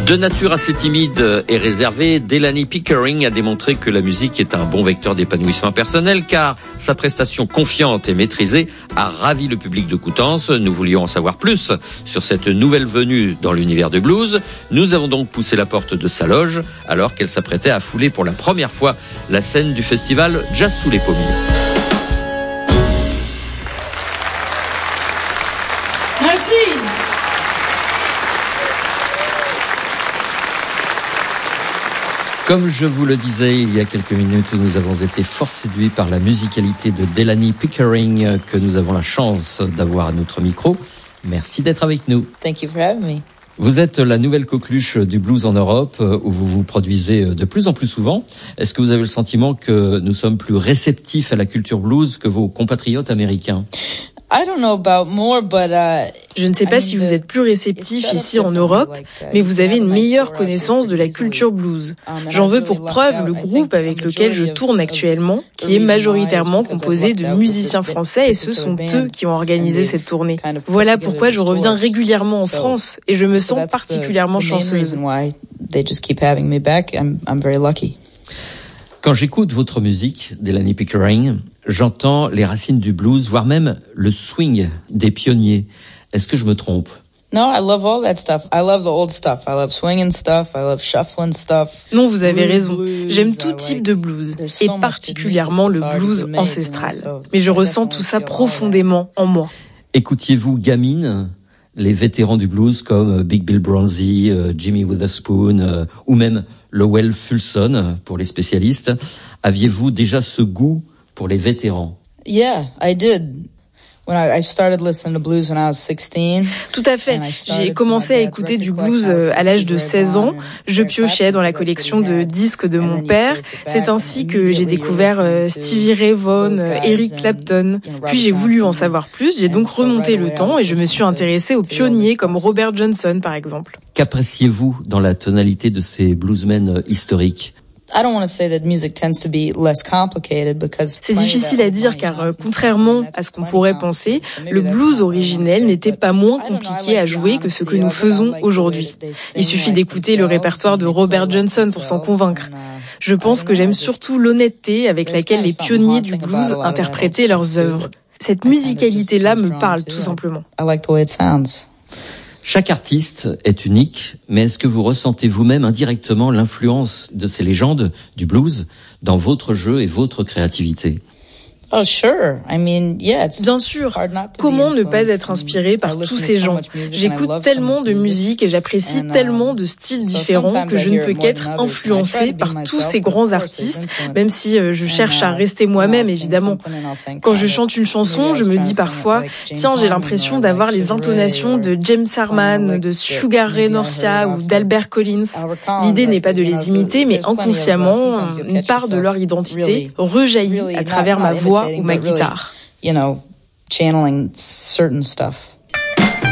De nature assez timide et réservée, Delaney Pickering a démontré que la musique est un bon vecteur d'épanouissement personnel car sa prestation confiante et maîtrisée a ravi le public de Coutances. Nous voulions en savoir plus sur cette nouvelle venue dans l'univers du blues. Nous avons donc poussé la porte de sa loge alors qu'elle s'apprêtait à fouler pour la première fois la scène du festival Jazz sous les pommiers. Merci. Comme je vous le disais il y a quelques minutes, nous avons été fort séduits par la musicalité de Delaney Pickering que nous avons la chance d'avoir à notre micro. Merci d'être avec nous. Thank you for having me. Vous êtes la nouvelle coqueluche du blues en Europe où vous vous produisez de plus en plus souvent. Est-ce que vous avez le sentiment que nous sommes plus réceptifs à la culture blues que vos compatriotes américains ? Je ne sais pas si vous êtes plus réceptif ici en Europe, mais vous avez une meilleure connaissance de la culture blues. J'en veux pour preuve le groupe avec lequel je tourne actuellement, qui est majoritairement composé de musiciens français et ce sont eux qui ont organisé cette tournée. Voilà pourquoi je reviens régulièrement en France et je me sens particulièrement chanceuse. Quand j'écoute votre musique, Delaney Pickering, j'entends les racines du blues, voire même le swing des pionniers. Est-ce que je me trompe ? No, I love all that stuff. I love the old stuff. I love swinging stuff. I love shuffling stuff. Non, vous avez raison. J'aime tout type de blues, et particulièrement le blues ancestral. Mais je ressens tout ça profondément en moi. Écoutiez-vous gamine les vétérans du blues comme Big Bill Broonzy, Jimmy Witherspoon ou même Lowell Fulson pour les spécialistes? Aviez-vous déjà ce goût pour les vétérans? Yeah, I did. I started listening to blues when I was 16. Tout à fait. J'ai commencé à écouter du blues à l'âge de 16 ans. Je piochais dans la collection de disques de mon père. C'est ainsi que j'ai découvert Stevie Ray Vaughan, Eric Clapton. Puis j'ai voulu en savoir plus. J'ai donc remonté le temps et je me suis intéressée aux pionniers comme Robert Johnson, par exemple. Qu'appréciez-vous dans la tonalité de ces bluesmen historiques? C'est difficile à dire car, contrairement à ce qu'on pourrait penser, le blues originel n'était pas moins compliqué à jouer que ce que nous faisons aujourd'hui. Il suffit d'écouter le répertoire de Robert Johnson pour s'en convaincre. Je pense que j'aime surtout l'honnêteté avec laquelle les pionniers du blues interprétaient leurs œuvres. Cette musicalité-là me parle tout simplement. Chaque artiste est unique, mais est-ce que vous ressentez vous-même indirectement l'influence de ces légendes du blues dans votre jeu et votre créativité? Oh, sure. Bien sûr. Comment ne pas être inspiré par tous ces gens? J'écoute tellement de musique et j'apprécie tellement de styles différents que je ne peux qu'être influencée par tous ces grands artistes, même si je cherche à rester moi-même, évidemment. Quand je chante une chanson, je me dis parfois, tiens, j'ai l'impression d'avoir les intonations de James Harman, de Sugar Ray Norcia ou d'Albert Collins. L'idée n'est pas de les imiter, mais inconsciemment, une part de leur identité rejaillit à travers ma voix ou ma guitare. Channeling certain stuff.